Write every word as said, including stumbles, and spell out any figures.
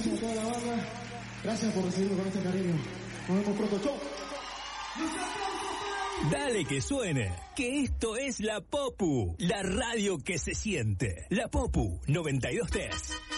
gracias a toda la banda. Gracias por recibirme con este cariño. Nos vemos pronto. ¡Chau! Dale que suene, que esto es La Popu, la radio que se siente. La Popu noventa y dos punto tres.